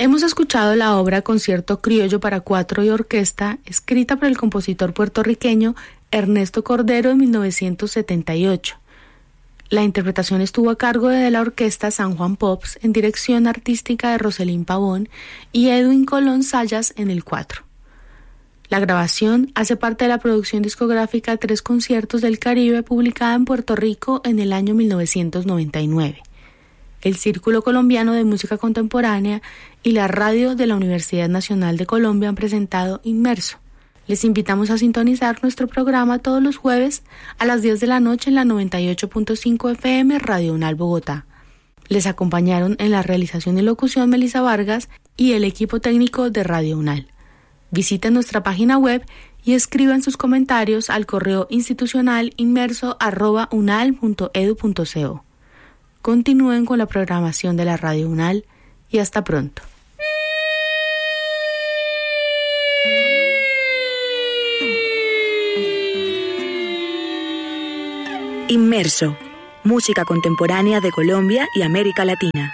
Hemos escuchado la obra Concierto Criollo para cuatro y orquesta, escrita por el compositor puertorriqueño Ernesto Cordero en 1978. La interpretación estuvo a cargo de la orquesta San Juan Pops en dirección artística de Roselín Pavón y Edwin Colón Sayas en el cuatro. La grabación hace parte de la producción discográfica Tres Conciertos del Caribe, publicada en Puerto Rico en el año 1999. El Círculo Colombiano de Música Contemporánea y la radio de la Universidad Nacional de Colombia han presentado Inmerso. Les invitamos a sintonizar nuestro programa todos los jueves a las 10 de la noche en la 98.5 FM Radio UNAL Bogotá. Les acompañaron en la realización y locución Melissa Vargas y el equipo técnico de Radio UNAL. Visiten nuestra página web y escriban sus comentarios al correo institucional inmerso@unal.edu.co. Continúen con la programación de la Radio UNAL y hasta pronto. Inmerso, música contemporánea de Colombia y América Latina.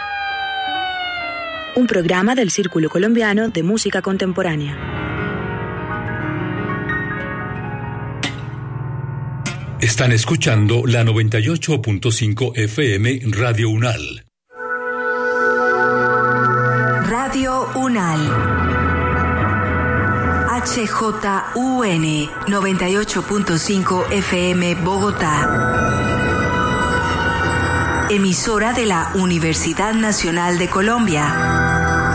Un programa del Círculo Colombiano de Música Contemporánea. Están escuchando la 98.5 FM Radio UNAL. Radio UNAL. HJUN 98.5 FM Bogotá. Emisora de la Universidad Nacional de Colombia.